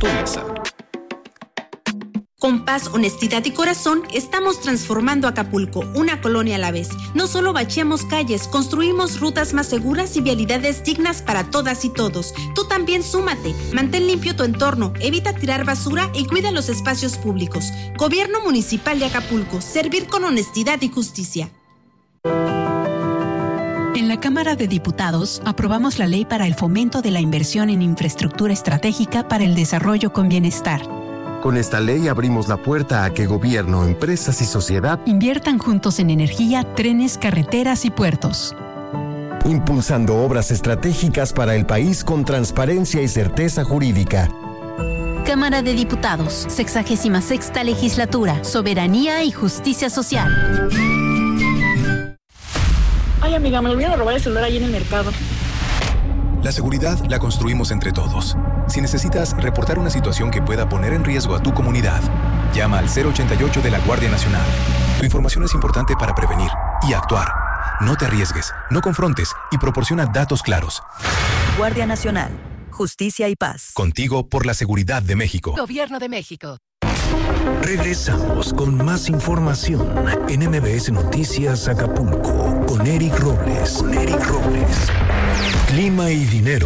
tu mesa. Con paz, honestidad y corazón, estamos transformando Acapulco, una colonia a la vez. No solo bacheamos calles, construimos rutas más seguras y vialidades dignas para todas y todos. Tú también súmate. Mantén limpio tu entorno, evita tirar basura y cuida los espacios públicos. Gobierno Municipal de Acapulco, servir con honestidad y justicia. En la Cámara de Diputados aprobamos la ley para el fomento de la inversión en infraestructura estratégica para el desarrollo con bienestar. Con esta ley abrimos la puerta a que gobierno, empresas y sociedad inviertan juntos en energía, trenes, carreteras y puertos. Impulsando obras estratégicas para el país con transparencia y certeza jurídica. Cámara de Diputados, 66ª Legislatura, Soberanía y Justicia Social. Ay, amiga, me olvidaron robar el celular ahí en el mercado. La seguridad la construimos entre todos. Si necesitas reportar una situación que pueda poner en riesgo a tu comunidad, llama al 088 de la Guardia Nacional. Tu información es importante para prevenir y actuar. No te arriesgues, no confrontes y proporciona datos claros. Guardia Nacional, Justicia y Paz. Contigo por la seguridad de México. Gobierno de México. Regresamos con más información en MBS Noticias Acapulco con Eric Robles. Clima y dinero.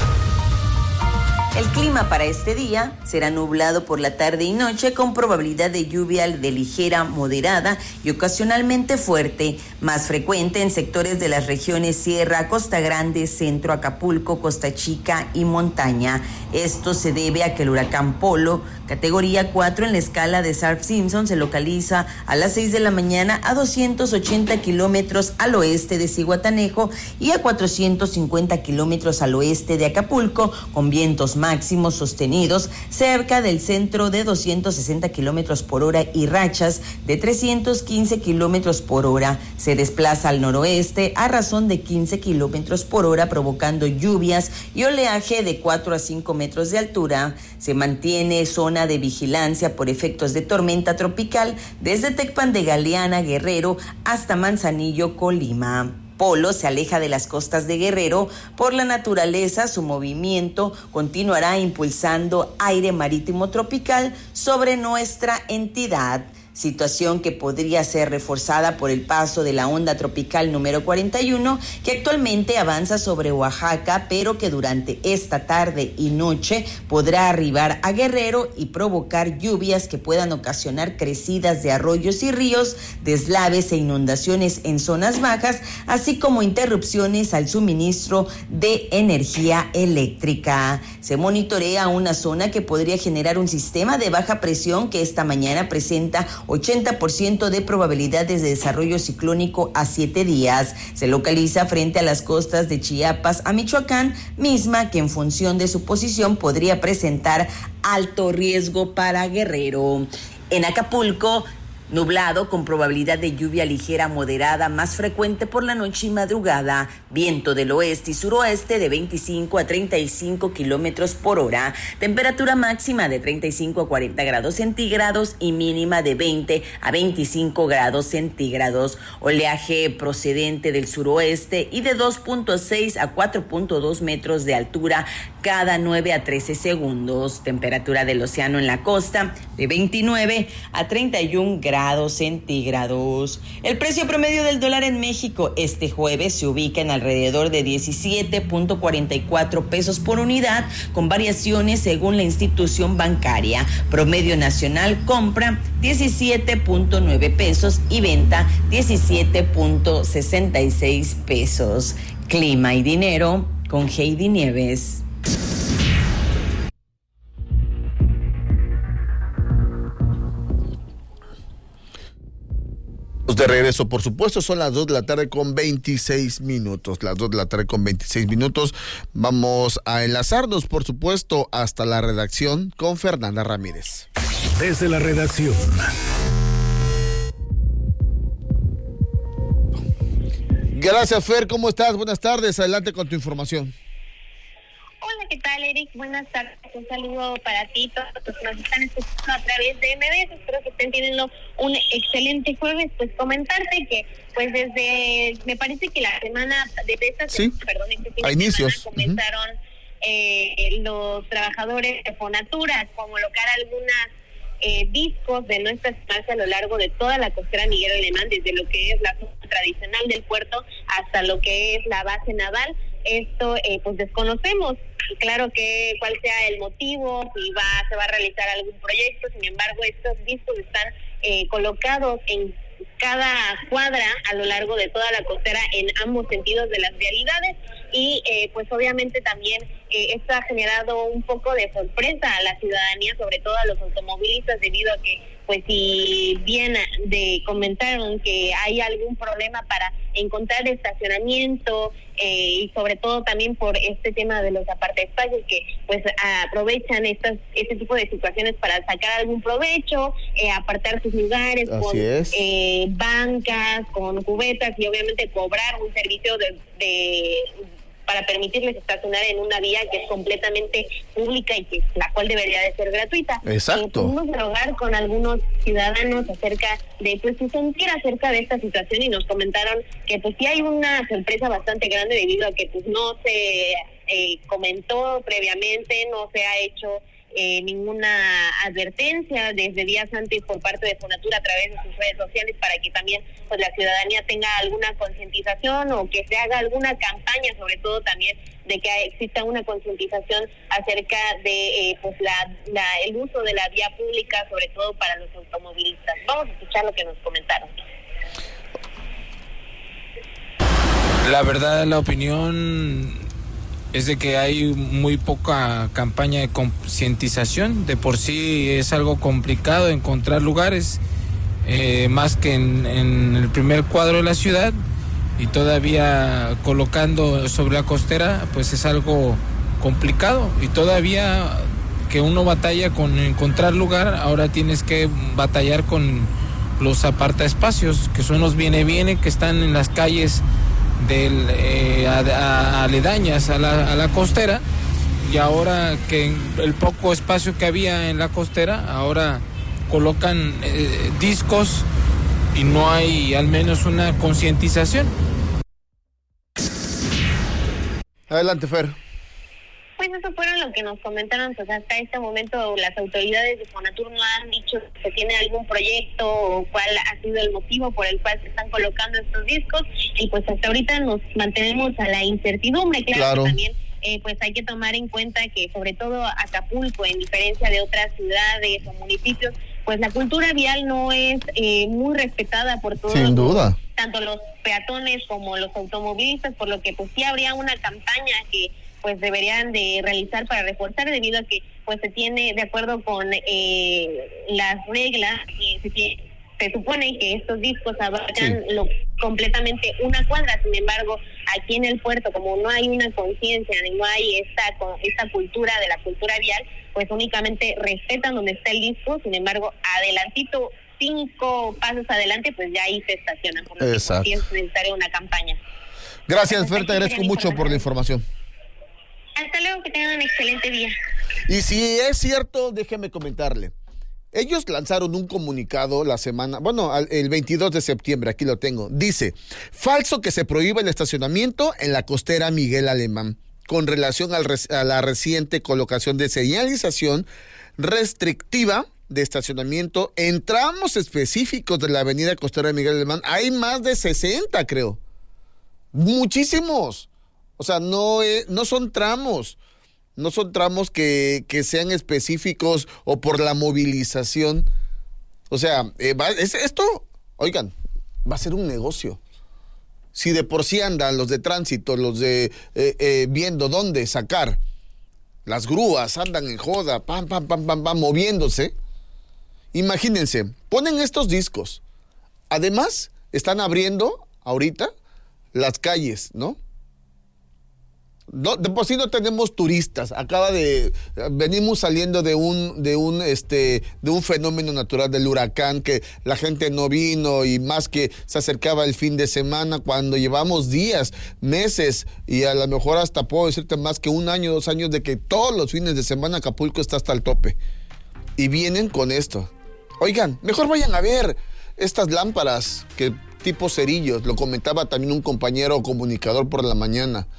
El clima para este día será nublado por la tarde y noche con probabilidad de lluvia de ligera, moderada y ocasionalmente fuerte, más frecuente en sectores de las regiones Sierra, Costa Grande, Centro, Acapulco, Costa Chica y Montaña. Esto se debe a que el huracán Polo, categoría 4 en la escala de Saffir-Simpson, se localiza a las 6 de la mañana a 280 kilómetros al oeste de Zihuatanejo y a 450 kilómetros al oeste de Acapulco, con vientos máximos sostenidos cerca del centro de 260 kilómetros por hora y rachas de 315 kilómetros por hora. Se desplaza al noroeste a razón de 15 kilómetros por hora, provocando lluvias y oleaje de 4 a 5 metros de altura. Se mantiene zona de vigilancia por efectos de tormenta tropical desde Tecpan de Galeana, Guerrero, hasta Manzanillo, Colima. Polo se aleja de las costas de Guerrero. Por la naturaleza, su movimiento continuará impulsando aire marítimo tropical sobre nuestra entidad, situación que podría ser reforzada por el paso de la onda tropical número 41, que actualmente avanza sobre Oaxaca, pero que durante esta tarde y noche podrá arribar a Guerrero y provocar lluvias que puedan ocasionar crecidas de arroyos y ríos, deslaves e inundaciones en zonas bajas, así como interrupciones al suministro de energía eléctrica. Se monitorea una zona que podría generar un sistema de baja presión que esta mañana presenta 80% de probabilidades de desarrollo ciclónico a 7 días. Se localiza frente a las costas de Chiapas a Michoacán, misma que en función de su posición podría presentar alto riesgo para Guerrero. En Acapulco, nublado con probabilidad de lluvia ligera moderada, más frecuente por la noche y madrugada. Viento del oeste y suroeste de 25 a 35 kilómetros por hora. Temperatura máxima de 35 a 40 grados centígrados y mínima de 20 a 25 grados centígrados. Oleaje procedente del suroeste y de 2.6 a 4.2 metros de altura cada 9 a 13 segundos. Temperatura del océano en la costa de 29 a 31 grados centígrados. El precio promedio del dólar en México este jueves se ubica en alrededor de 17.44 pesos por unidad, con variaciones según la institución bancaria. Promedio nacional: compra 17.9 pesos y venta 17.66 pesos. Clima y dinero con Heidi Nieves. De regreso, por supuesto, son las 2 de la tarde con 26 minutos. Las 2 de la tarde con 26 minutos. Vamos a enlazarnos, por supuesto, hasta la redacción con Fernanda Ramírez. Desde la redacción. Gracias, Fer. ¿Cómo estás? Buenas tardes. Adelante con tu información. Hola, ¿qué tal, Eric? Buenas tardes. Un saludo para ti, todos los que nos están escuchando a través de MBS. Espero que estén teniendo un excelente jueves. Pues comentarte que, pues desde, me parece que la semana de esta, sí, perdón, este fin a de inicios semana comenzaron los trabajadores de Fonatura colocar algunas discos de no estacionarse a lo largo de toda la costera Miguel Alemán, desde lo que es la zona tradicional del puerto hasta lo que es la base naval. Esto pues desconocemos, claro, que cuál sea el motivo, si se va a realizar algún proyecto. Sin embargo, estos discos están colocados en cada cuadra a lo largo de toda la costera en ambos sentidos de las vialidades, y pues obviamente también esto ha generado un poco de sorpresa a la ciudadanía, sobre todo a los automovilistas, debido a que pues si bien comentaron que hay algún problema para encontrar estacionamiento, y sobre todo también por este tema de los apartaespacios que pues aprovechan este tipo de situaciones para sacar algún provecho, apartar sus lugares con bancas, con cubetas, y obviamente cobrar un servicio para permitirles estacionar en una vía que es completamente pública y que la cual debería de ser gratuita. Exacto. Pudimos dialogar con algunos ciudadanos acerca de su sentir acerca de esta situación, y nos comentaron que pues sí hay una sorpresa bastante grande debido a que pues no se comentó previamente, no se ha hecho ninguna advertencia desde días antes por parte de Fonatura a través de sus redes sociales, para que también pues la ciudadanía tenga alguna concientización, o que se haga alguna campaña, sobre todo también de que exista una concientización acerca de pues el uso de la vía pública, sobre todo para los automovilistas. Vamos a escuchar lo que nos comentaron. La verdad, la opinión es de que hay muy poca campaña de concientización. De por sí es algo complicado encontrar lugares, más que en el primer cuadro de la ciudad, y todavía colocando sobre la costera, pues es algo complicado, y todavía que uno batalla con encontrar lugar, ahora tienes que batallar con los apartaespacios, que son los viene que están en las calles aledañas a la costera, y ahora que el poco espacio que había en la costera, ahora colocan discos y no hay al menos una concientización. Adelante, Fer. Pues eso fueron lo que nos comentaron. Pues hasta este momento las autoridades de Fonatur no han dicho que tiene algún proyecto o cuál ha sido el motivo por el cual se están colocando estos discos, y pues hasta ahorita nos mantenemos a la incertidumbre. Claro. Que también pues hay que tomar en cuenta que sobre todo Acapulco, en diferencia de otras ciudades o municipios, pues la cultura vial no es muy respetada por todos. Sin duda. Tanto los peatones como los automovilistas, por lo que pues sí habría una campaña que pues deberían de realizar para reforzar, debido a que pues se tiene, de acuerdo con las reglas, se supone que estos discos abarcan completamente una cuadra. Sin embargo, aquí en el puerto, como no hay una conciencia, no hay esta cultura de la cultura vial, pues únicamente respetan donde está el disco. Sin embargo, adelantito, 5 pasos adelante, pues ya ahí se estacionan, por lo que sí es necesaria una campaña. Gracias, Fer, te agradezco mucho por la información. Hasta luego, que tengan un excelente día. Y si es cierto, déjeme comentarle. Ellos lanzaron un comunicado el 22 de septiembre, aquí lo tengo. Dice: falso que se prohíba el estacionamiento en la costera Miguel Alemán, con relación a la reciente colocación de señalización restrictiva de estacionamiento en tramos específicos de la avenida costera Miguel Alemán. Hay más de 60, creo. Muchísimos. O sea, no son tramos. No son tramos que sean específicos o por la movilización. O sea, esto, oigan, va a ser un negocio. Si de por sí andan los de tránsito, los de viendo dónde sacar, las grúas andan en joda, pam, moviéndose. Imagínense, ponen estos discos. Además, están abriendo ahorita las calles, ¿no? No, de por sí no tenemos turistas. Venimos saliendo de un fenómeno natural del huracán, que la gente no vino, y más que se acercaba el fin de semana, cuando llevamos días, meses, y a lo mejor hasta puedo decirte más que 1 año, 2 años, de que todos los fines de semana Acapulco está hasta el tope. Y vienen con esto. Oigan, mejor vayan a ver estas lámparas que tipo cerillos. Lo comentaba también un compañero comunicador por la mañana.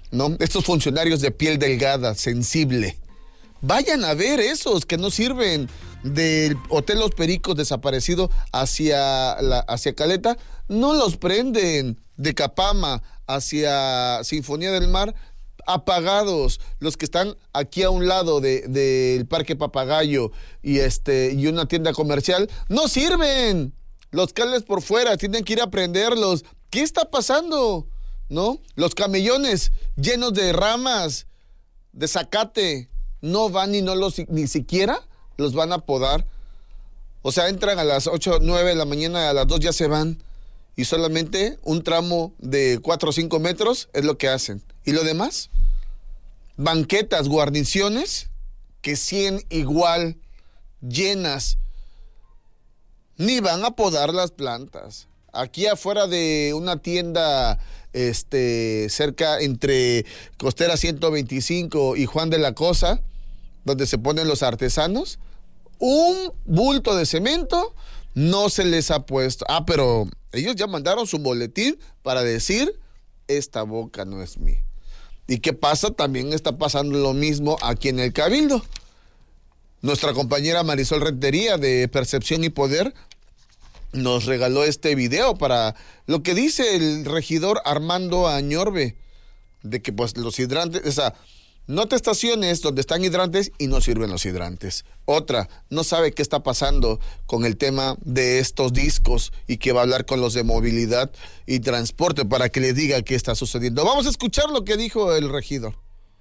¿no? Estos funcionarios de piel delgada, sensible. Vayan a ver esos que no sirven, del Hotel Los Pericos desaparecido hacia Caleta, no los prenden, de Capama hacia Sinfonía del Mar, apagados. Los que están aquí a un lado del Parque Papagayo y una tienda comercial, no sirven. Los cables por fuera, tienen que ir a prenderlos. ¿Qué está pasando? ¿No? Los camellones llenos de ramas, de zacate, no van y ni siquiera los van a podar. O sea, entran a las 8, 9 de la mañana, a las 2 ya se van. Y solamente un tramo de 4 o 5 metros es lo que hacen. ¿Y lo demás? Banquetas, guarniciones, que siguen igual, llenas. Ni van a podar las plantas. Aquí afuera de una tienda cerca entre Costera 125 y Juan de la Cosa, donde se ponen los artesanos, un bulto de cemento no se les ha puesto. Pero ellos ya mandaron su boletín para decir, esta boca no es mía. ¿Y qué pasa? También está pasando lo mismo aquí en el Cabildo. Nuestra compañera Marisol Rentería de Percepción y Poder nos regaló este video para lo que dice el regidor Armando Añorbe, de que pues los hidrantes, o sea, no te estaciones donde están hidrantes y no sirven los hidrantes. Otra, no sabe qué está pasando con el tema de estos discos y que va a hablar con los de movilidad y transporte para que le diga qué está sucediendo. Vamos a escuchar lo que dijo el regidor.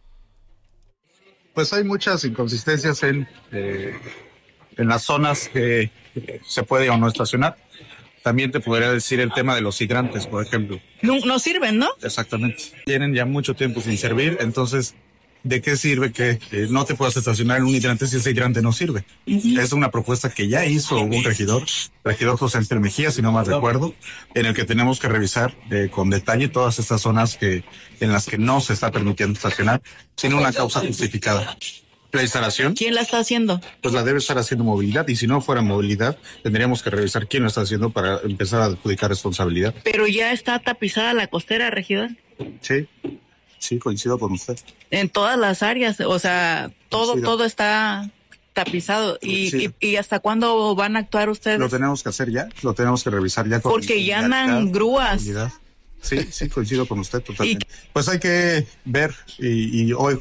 Pues hay muchas inconsistencias en las zonas que se puede o no estacionar. También te podría decir el tema de los hidrantes, por ejemplo. No sirven, ¿no? Exactamente. Tienen ya mucho tiempo sin servir, entonces, ¿de qué sirve que no te puedas estacionar en un hidrante si ese hidrante no sirve? Uh-huh. Es una propuesta que ya hizo un regidor José Ángel Mejía, si no mal recuerdo, en el que tenemos que revisar con detalle todas estas zonas en las que no se está permitiendo estacionar sin una causa justificada. La instalación. ¿Quién la está haciendo? Pues la debe estar haciendo movilidad, y si no fuera movilidad, tendríamos que revisar quién lo está haciendo para empezar a adjudicar responsabilidad. Pero ya está tapizada la costera, regidor. Sí, coincido con usted. En todas las áreas, o sea, todo está tapizado. ¿Y hasta cuándo van a actuar ustedes? Lo tenemos que hacer ya, lo tenemos que revisar ya. Porque ya andan grúas. Sí, coincido con usted totalmente. Pues hay que ver y hoy